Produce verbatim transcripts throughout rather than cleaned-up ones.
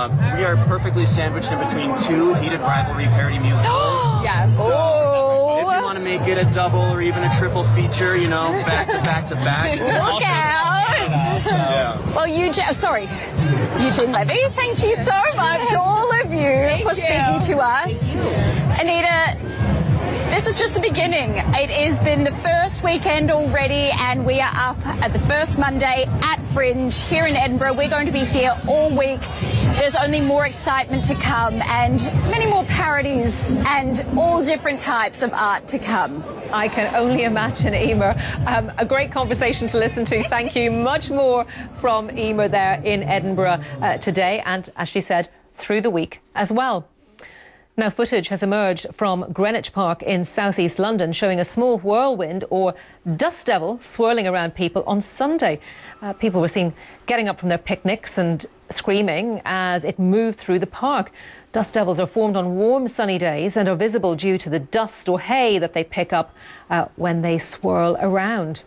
Uh, we are perfectly sandwiched in between two heated rivalry parody musicals. Yes. So, Oh. if you want to make it a double or even a triple feature, you know, back to back to back. Look out! So, yeah. Well, Eugene, sorry, Eugene Levy, thank you so much, yes. all of you, thank for speaking you. to us. Anita, this is just the beginning. It has been the first weekend already, and we are up at the first Monday at Fringe here in Edinburgh. We're going to be here all week. There's only more excitement to come and many more parodies and all different types of art to come. I can only imagine, Emer. Um, a great conversation to listen to. Thank you. Much more from Emer there in Edinburgh uh, today, and as she said, through the week as well. Now, footage has emerged from Greenwich Park in southeast London showing a small whirlwind or dust devil swirling around people on Sunday. Uh, people were seen getting up from their picnics and screaming as it moved through the park. Dust devils are formed on warm, sunny days and are visible due to the dust or hay that they pick up uh, when they swirl around.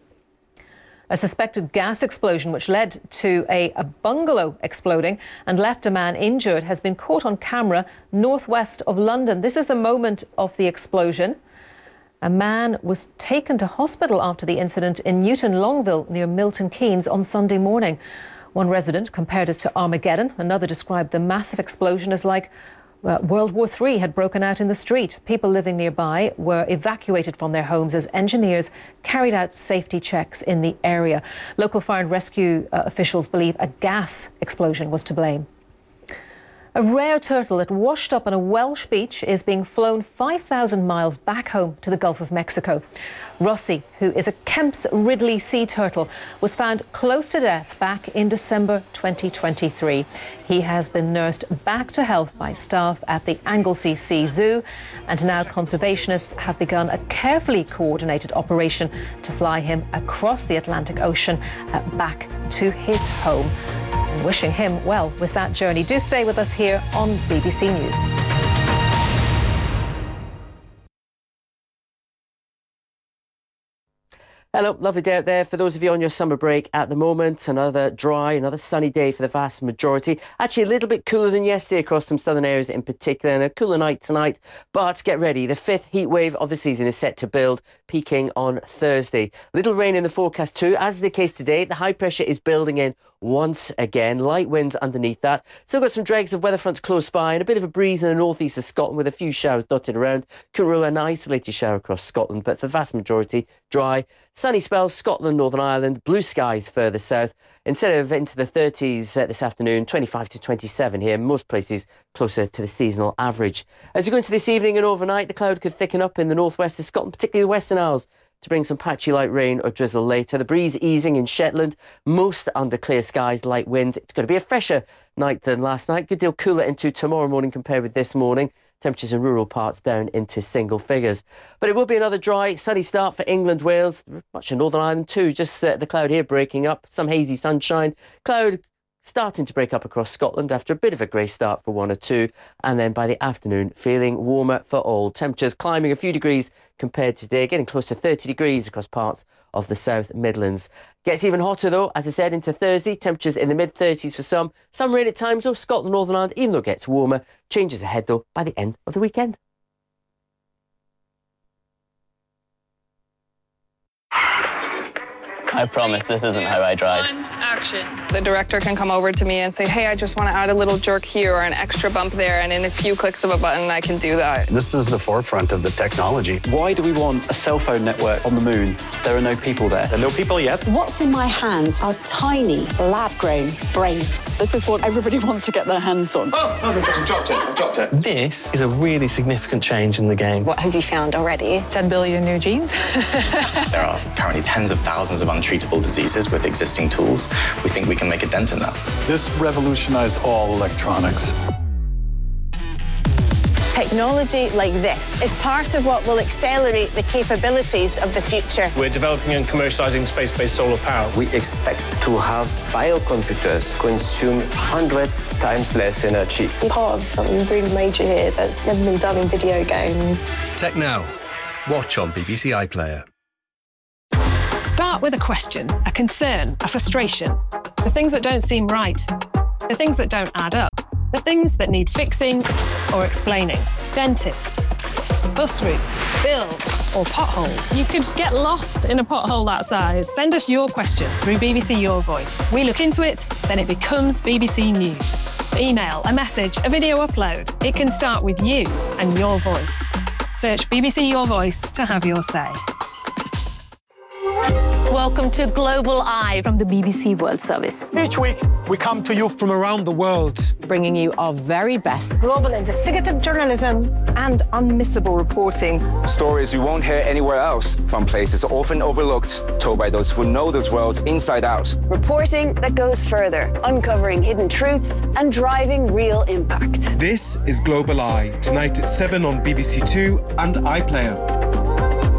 A suspected gas explosion which led to a, a bungalow exploding and left a man injured has been caught on camera northwest of London. This is the moment of the explosion. A man was taken to hospital after the incident in Newton Longville near Milton Keynes on Sunday morning. One resident compared it to Armageddon. Another described the massive explosion as like Uh, World War Three had broken out in the street. People living nearby were evacuated from their homes as engineers carried out safety checks in the area. Local fire and rescue uh, officials believe a gas explosion was to blame. A rare turtle that washed up on a Welsh beach is being flown five thousand miles back home to the Gulf of Mexico. Rossi, who is a Kemp's Ridley sea turtle, was found close to death back in December twenty twenty-three. He has been nursed back to health by staff at the Anglesey Sea Zoo, and now conservationists have begun a carefully coordinated operation to fly him across the Atlantic Ocean uh, back to his home. And wishing him well with that journey. Do stay with us here on B B C News. Hello, lovely day out there. For those of you on your summer break at the moment, another dry, another sunny day for the vast majority. Actually, a little bit cooler than yesterday across some southern areas in particular, and a cooler night tonight. But get ready, the fifth heat wave of the season is set to build, peaking on Thursday. Little rain in the forecast too, as is the case today. The high pressure is building in once again. Light winds underneath that. Still got some dregs of weather fronts close by and a bit of a breeze in the northeast of Scotland with a few showers dotted around. Could rule an isolated shower across Scotland, but for the vast majority, dry. Sunny spells, Scotland, Northern Ireland, blue skies further south. Instead of into the thirties uh, this afternoon, twenty-five to twenty-seven here, most places closer to the seasonal average. As we go into this evening and overnight, the cloud could thicken up in the northwest of Scotland, particularly the Western Isles, to bring some patchy light rain or drizzle later. The breeze easing in Shetland, most under clear skies, light winds. It's going to be a fresher night than last night. Good deal cooler into tomorrow morning compared with this morning. Temperatures in rural parts down into single figures. But it will be another dry, sunny start for England, Wales, much of Northern Ireland too. Just uh, the cloud here breaking up, some hazy sunshine. Cloud starting to break up across Scotland after a bit of a grey start for one or two, and then by the afternoon feeling warmer for all. Temperatures climbing a few degrees compared to today, getting close to thirty degrees across parts of the South Midlands. Gets even hotter though, as I said, into Thursday. Temperatures in the mid thirties for some. Some rain at times though. Scotland, Northern Ireland, even though it gets warmer, changes ahead though by the end of the weekend. I promise this isn't how I drive. Action. The director can come over to me and say, hey, I just want to add a little jerk here or an extra bump there, and in a few clicks of a button, I can do that. This is the forefront of the technology. Why do we want a cell phone network on the moon? There are no people there. There are no people yet. What's in my hands are tiny, lab-grown brains. This is what everybody wants to get their hands on. Oh, oh I've dropped it, I've dropped it. This is a really significant change in the game. What have you found already? ten billion new genes. There are currently tens of thousands of untreatable diseases with existing tools. We think we can make a dent in that. This revolutionized all electronics. Technology like this is part of what will accelerate the capabilities of the future. We're developing and commercializing space-based solar power. We expect to have biocomputers consume hundreds times less energy. I'm part of something really major here that's never been done in video games. Tech Now. Watch on B B C iPlayer. Start with a question, a concern, a frustration. The things that don't seem right, the things that don't add up. The things that need fixing or explaining. Dentists, bus routes, bills, or potholes. You could get lost in a pothole that size. Send us your question through B B C Your Voice. We look into it, then it becomes B B C News. Email, a message, a video upload. It can start with you and your voice. Search B B C Your Voice to have your say. Welcome to Global Eye from the B B C World Service. Each week, we come to you from around the world, bringing you our very best global investigative journalism and unmissable reporting. Stories you won't hear anywhere else, from places often overlooked, told by those who know those worlds inside out. Reporting that goes further, uncovering hidden truths and driving real impact. This is Global Eye, tonight at seven on B B C Two and iPlayer.